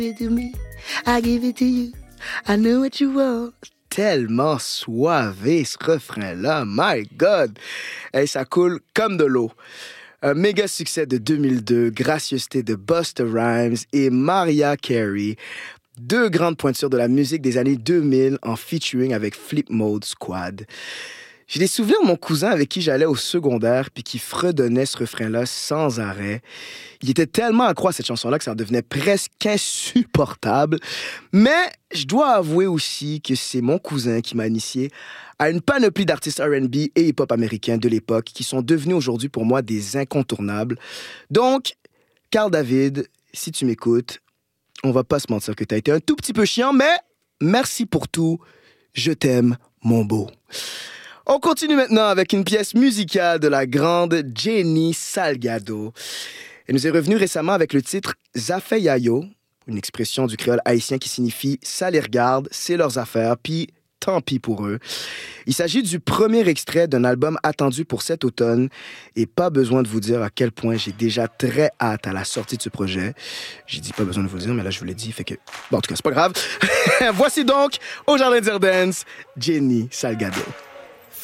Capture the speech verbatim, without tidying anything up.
Give it to me, I give it to you, I know what you want. Tellement soivé ce refrain-là, my God! Et ça coule comme de l'eau. Un méga succès de deux mille deux, gracieuseté de Busta Rhymes et Mariah Carey, deux grandes pointures de la musique des années deux mille en featuring avec Flip Mode Squad. J'ai des souvenirs de mon cousin avec qui j'allais au secondaire puis qui fredonnait ce refrain-là sans arrêt. Il était tellement accro à cette chanson-là que ça en devenait presque insupportable. Mais je dois avouer aussi que c'est mon cousin qui m'a initié à une panoplie d'artistes R and B et hip-hop américains de l'époque qui sont devenus aujourd'hui pour moi des incontournables. Donc, Carl David, si tu m'écoutes, on va pas se mentir que t'as été un tout petit peu chiant, mais merci pour tout. Je t'aime, mon beau. On continue maintenant avec une pièce musicale de la grande Jenny Salgado. Elle nous est revenue récemment avec le titre « Zafé Yayo », une expression du créole haïtien qui signifie « ça les regarde, c'est leurs affaires », puis « tant pis pour eux ». Il s'agit du premier extrait d'un album attendu pour cet automne et pas besoin de vous dire à quel point j'ai déjà très hâte à la sortie de ce projet. J'ai dit pas besoin de vous le dire, mais là je vous l'ai dit, fait que... Bon, en tout cas, c'est pas grave. Voici donc, au Jardin d'Irdens, Jenny Salgado.